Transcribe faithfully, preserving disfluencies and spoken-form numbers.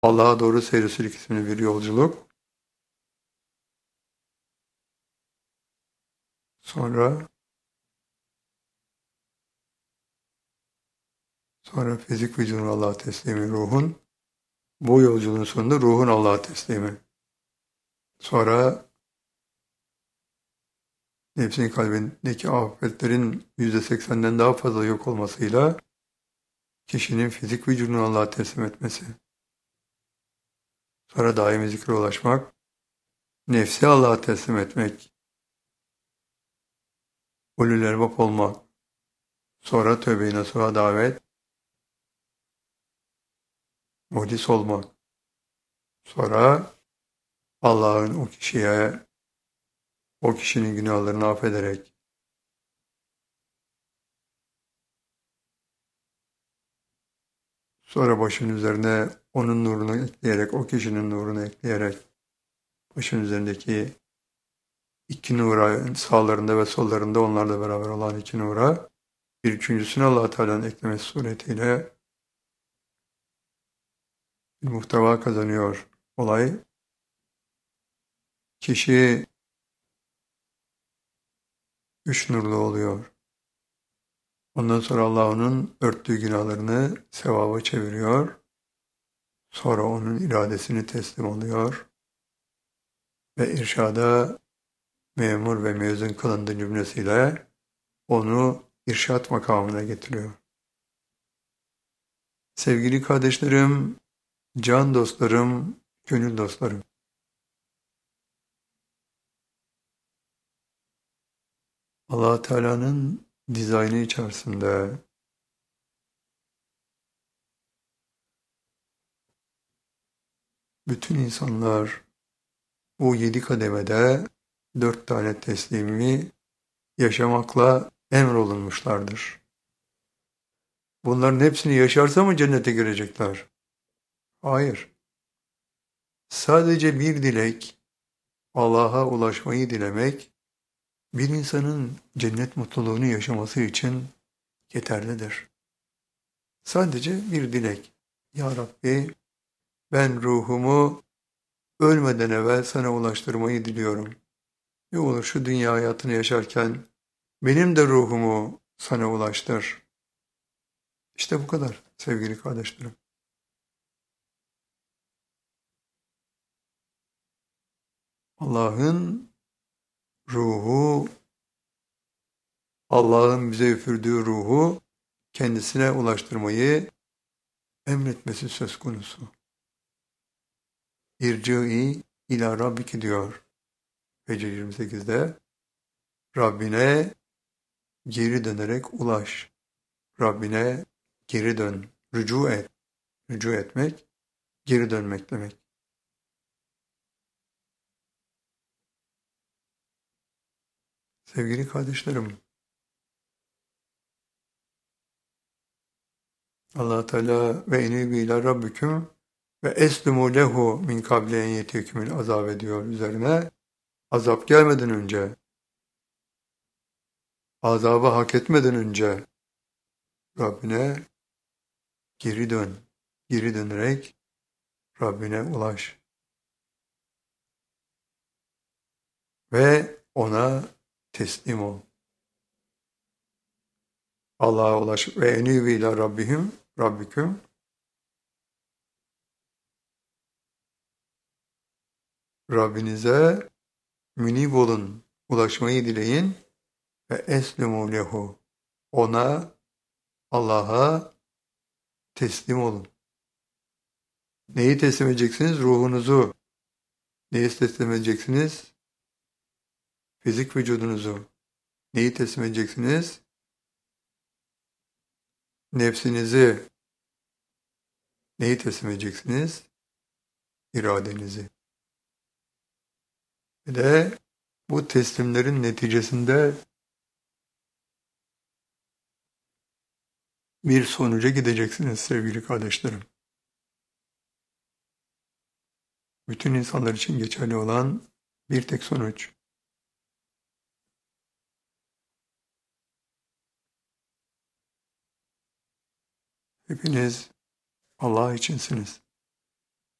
Allah'a doğru seyir isimli bir yolculuk. Sonra sonra fizik vücudun Allah'a teslimi ruhun. Bu yolculuğun sonunda ruhun Allah'a teslimi. Sonra nefsin kalbindeki afetlerin yüzde seksenden daha fazla yok olmasıyla kişinin fizik vücudunu Allah'a teslim etmesi. Sonra daimi zikre ulaşmak, nefsi Allah'a teslim etmek, ulul erbab olmak, sonra tövbe-i nasuha davet, muhlis olmak, sonra Allah'ın o kişiye, o kişinin günahlarını affederek, sonra başın üzerine onun nurunu ekleyerek, o kişinin nurunu ekleyerek, başın üzerindeki iki nura, sağlarında ve sollarında onlarla beraber olan iki nura, bir üçüncüsünü Allah-u Teala'nın eklemesi suretiyle bir muhteva kazanıyor olay. Kişi üç nurlu oluyor. Ondan sonra Allah onun örttüğü günahlarını sevaba çeviriyor. Sonra onun iradesini teslim oluyor. Ve irşada memur ve mezun kılındığı cümlesiyle onu irşat makamına getiriyor. Sevgili kardeşlerim, can dostlarım, gönül dostlarım. Allah Teala'nın dizaynı içerisinde bütün insanlar bu yedi kademede dört tane teslimi yaşamakla emrolunmuşlardır. Bunların hepsini yaşarsa mı cennete girecekler? Hayır. Sadece bir dilek, Allah'a ulaşmayı dilemek, bir insanın cennet mutluluğunu yaşaması için yeterlidir. Sadece bir dilek. Ya Rabbi, ben ruhumu ölmeden evvel sana ulaştırmayı diliyorum. Ne olur şu dünya hayatını yaşarken benim de ruhumu sana ulaştır. İşte bu kadar sevgili kardeşlerim. Allah'ın ruhu, Allah'ın bize üfürdüğü ruhu kendisine ulaştırmayı emretmesi söz konusu. İrci'i ila Rabbiki diyor Fecr yirmi sekizde. Rabbine geri dönerek ulaş. Rabbine geri dön, rücu et. Rücu etmek, geri dönmek demek. Sevgili kardeşlerim, Allah Teala ve enibi ila rabbiküm ve eslimu lehu min kable en yetekümül azab ediyor üzerine. Azap gelmeden önce, azabı hak etmeden önce Rabbine geri dön. Geri dönerek Rabbine ulaş. Ve ona teslim ol. Allah'a ulaş. Ve enibi ila rabbihim, rabbiküm. Rabbinize münib olun. Ulaşmayı dileyin. Ve eslimu lehu. Ona, Allah'a teslim olun. Neyi teslim edeceksiniz? Ruhunuzu. Neyi teslim edeceksiniz? Fizik vücudunuzu. Neyi teslim edeceksiniz? Nefsinizi. Neyi teslim edeceksiniz? İradenizi. Ve de bu teslimlerin neticesinde bir sonuca gideceksiniz sevgili kardeşlerim. Bütün insanlar için geçerli olan bir tek sonuç. Hepiniz Allah içinsiniz.